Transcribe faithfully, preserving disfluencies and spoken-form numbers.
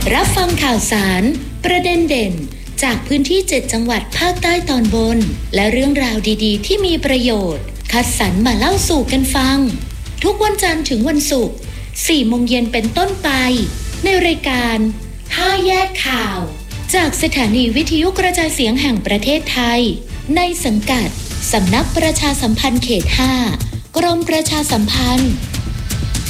รับฟังข่าวสารประเด็นเด่นจากพื้นที่เจ็ดจังหวัดภาคใต้ตอนบนและเรื่องราวดีๆที่มีประโยชน์คัดสรรมาเล่าสู่กันฟังทุกวันจันทร์ถึงวันศุกร์สี่โมงเย็นเป็นต้นไปในรายการห้าแยกข่าวจากสถานีวิทยุกระจายเสียงแห่งประเทศไทยในสังกัดสำนักประชาสัมพันธ์เขตห้ากรมประชาสัมพันธ์